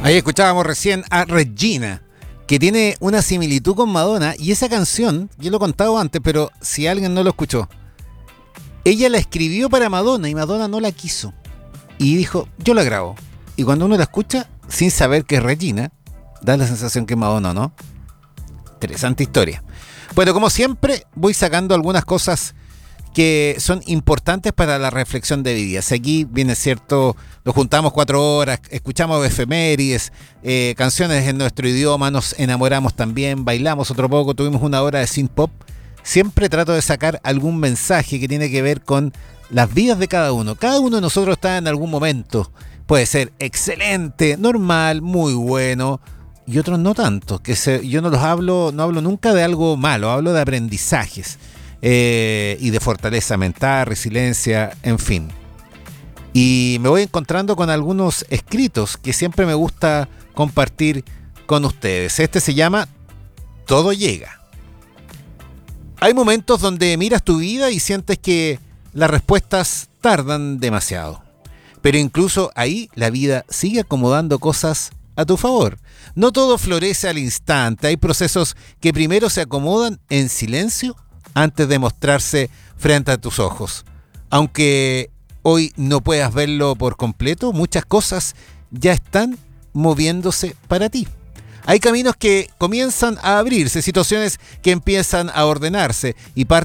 Ahí escuchábamos recién a Regina, que tiene una similitud con Madonna, y esa canción, yo lo he contado antes, pero si alguien no lo escuchó, ella la escribió para Madonna y Madonna no la quiso. Y dijo, yo la grabo. Y cuando uno la escucha, sin saber que es Regina, da la sensación que es Madonna, ¿no? Interesante historia. Bueno, como siempre, voy sacando algunas cosas que son importantes para la reflexión de vida. Si aquí viene cierto, nos juntamos 4 horas, escuchamos efemérides, canciones en nuestro idioma, nos enamoramos también, bailamos otro poco, tuvimos 1 hora de synth pop. Siempre trato de sacar algún mensaje que tiene que ver con las vidas de cada uno. Cada uno de nosotros está en algún momento. Puede ser excelente, normal, muy bueno, y otros no tanto. Yo no hablo nunca de algo malo, hablo de aprendizajes. Y de fortaleza mental, resiliencia, en fin. Y me voy encontrando con algunos escritos que siempre me gusta compartir con ustedes. Este se llama Todo llega. Hay momentos donde miras tu vida y sientes que las respuestas tardan demasiado. Pero incluso ahí la vida sigue acomodando cosas a tu favor. No todo florece al instante. Hay procesos que primero se acomodan en silencio antes de mostrarse frente a tus ojos. Aunque hoy no puedas verlo por completo, muchas cosas ya están moviéndose para ti. Hay caminos que comienzan a abrirse, situaciones que empiezan a ordenarse y parte